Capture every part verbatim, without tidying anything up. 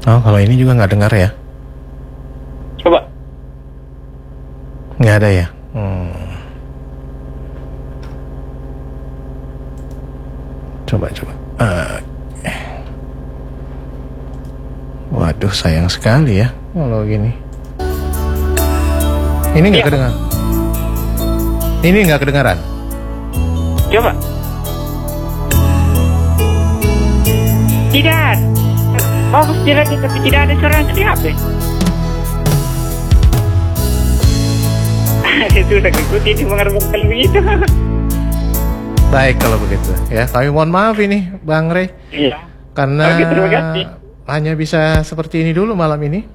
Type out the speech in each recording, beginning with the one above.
Oh, kalau ini juga nggak dengar ya? Coba. Nggak ada ya? Hmm. Coba, coba. Uh, waduh, sayang sekali ya kalau gini. Ini nggak ya. Kedengaran. Ini nggak kedengaran. Coba. Tidak. Bagus jelas tapi tidak ada suara di H P. Itu udah ikuti itu mengarahkan begitu. Baik kalau begitu ya. Kami mohon maaf ini Bang Ray. Iya. Karena Oke, terima kasih. Hanya bisa seperti ini dulu malam ini.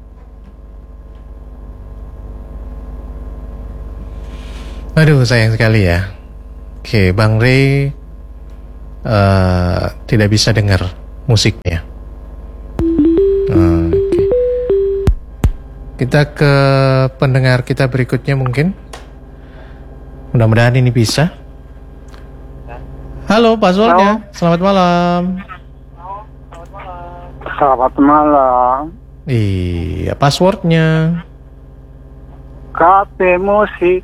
Aduh, sayang sekali ya. Oke, Bang Ray uh, tidak bisa dengar musiknya. Uh, Oke. Kita ke pendengar kita berikutnya mungkin. Mudah-mudahan ini bisa. Halo, passwordnya. Selamat malam. Selamat malam. Iya, passwordnya. Kafe Musik.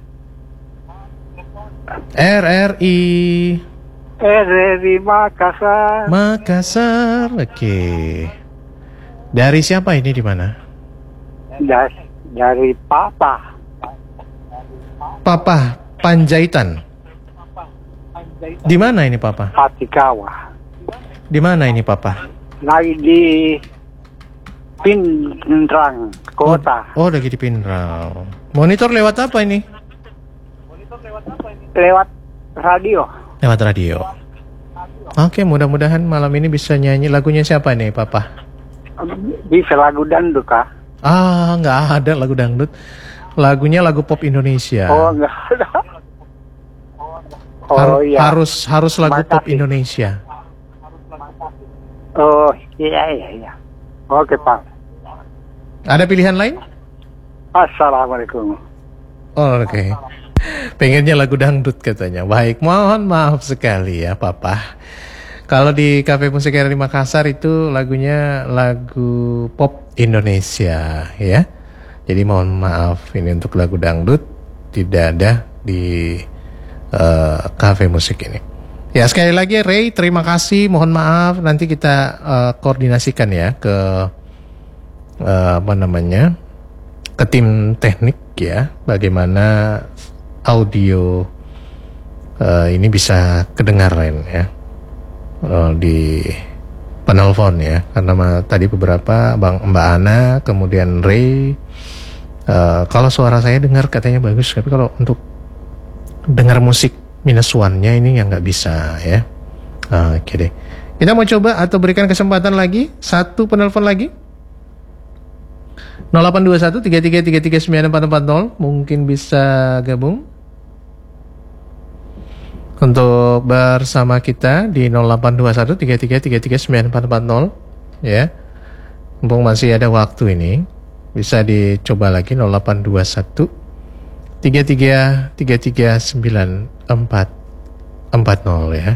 R R I. R R I Makassar. Makassar. Oke. Dari siapa ini, di mana? Dari, dari Papa. Papa Panjaitan. Di mana ini Papa? Patikawa. Di mana ini Papa? Lagi di Pindrang, kota. Oh, oh lagi di Pindrang. Monitor lewat apa ini? Lewat radio. Lewat radio. Oke, mudah-mudahan malam ini bisa nyanyi lagunya siapa nih Papa? Bisa lagu dangdut kah? Ah, nggak ada lagu dangdut. Lagunya lagu pop Indonesia. Oh, nggak ada. Oh, Har- iya. Harus harus lagu Makasih. pop Indonesia. Oh, iya, iya, iya. Oke, Pak. Ada pilihan lain? Assalamualaikum. Oh, oke. Okay. Pengennya lagu dangdut katanya. Baik, mohon maaf sekali ya Papa. Kalau di Cafe Musik R R I Makassar itu lagunya lagu pop Indonesia ya. Jadi mohon maaf ini untuk lagu dangdut tidak ada di uh, Cafe Musik ini. Ya, sekali lagi Ray, terima kasih. Mohon maaf, nanti kita uh, koordinasikan ya ke uh, apa namanya? Ke tim teknik ya, bagaimana audio uh, ini bisa kedengaran ya uh, di penelpon ya, karena ma- tadi beberapa Bang Mbak Ana, kemudian Ray, uh, kalau suara saya dengar katanya bagus, tapi kalau untuk dengar musik minus one-nya ini yang nggak bisa ya. Uh, Oke okay deh, kita mau coba atau berikan kesempatan lagi satu penelpon lagi. nol delapan dua satu tiga tiga tiga tiga sembilan empat empat nol mungkin bisa gabung untuk bersama kita di nol delapan dua satu tiga tiga tiga tiga sembilan empat empat nol ya. Mumpung masih ada waktu ini, bisa dicoba lagi nol delapan dua satu tiga tiga tiga tiga sembilan empat empat nol ya.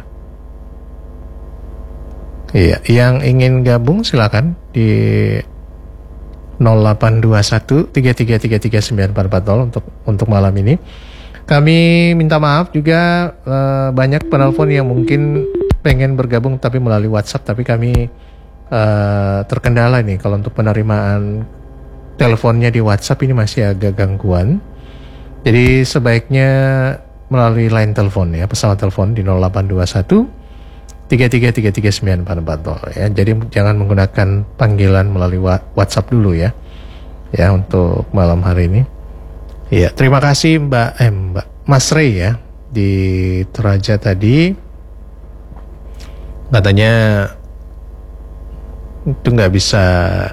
Iya, yang ingin gabung silakan di nol delapan dua satu tiga tiga tiga tiga sembilan empat empat nol untuk untuk malam ini. Kami minta maaf juga uh, banyak penelpon yang mungkin pengen bergabung tapi melalui WhatsApp, tapi kami uh, terkendala nih kalau untuk penerimaan teleponnya di WhatsApp ini masih agak gangguan. Jadi sebaiknya melalui line telepon ya, pesawat telepon di nol delapan dua satu tiga tiga tiga tiga sembilan empat empat nol ya. Jadi jangan menggunakan panggilan melalui WhatsApp dulu ya. Ya untuk malam hari ini. Ya, terima kasih Mbak eh, Mbak Mas Ray ya di Toraja tadi. Katanya itu nggak bisa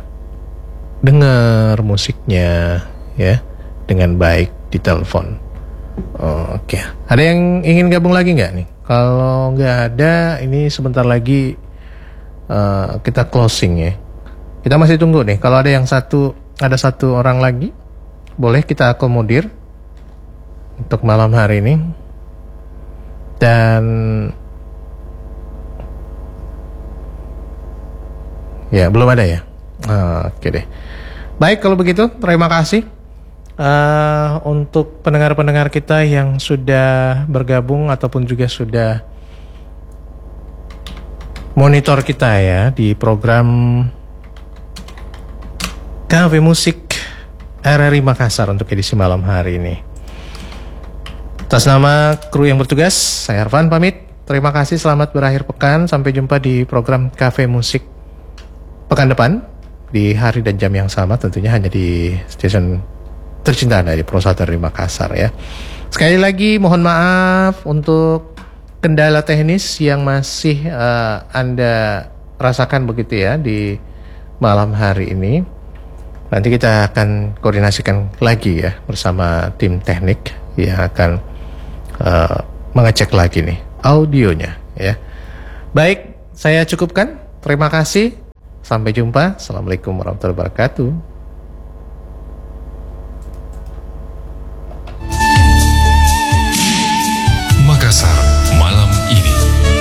dengar musiknya ya dengan baik di telepon. Oh, oke. Okay. Ada yang ingin gabung lagi nggak nih? Kalau nggak ada, ini sebentar lagi uh, kita closing ya. Kita masih tunggu nih. Kalau ada yang satu, ada satu orang lagi, boleh kita akomodir untuk malam hari ini. Dan ya belum ada ya. Ah, Oke deh. Baik kalau begitu, terima kasih uh, untuk pendengar-pendengar kita yang sudah bergabung ataupun juga sudah monitor kita ya di program Cafe Musik R R I Makassar untuk edisi malam hari ini. Atas nama kru yang bertugas, saya Arfan pamit. Terima kasih, selamat berakhir pekan. Sampai jumpa di program Cafe Musik pekan depan di hari dan jam yang sama, tentunya hanya di stasiun tercinta Anda di Pro satu R R I Makassar ya. Sekali lagi mohon maaf untuk kendala teknis yang masih uh, Anda rasakan begitu ya di malam hari ini. Nanti kita akan koordinasikan lagi ya bersama tim teknik yang akan uh, mengecek lagi nih audionya ya. Baik, saya cukupkan. Terima kasih. Sampai jumpa. Assalamualaikum warahmatullahi wabarakatuh.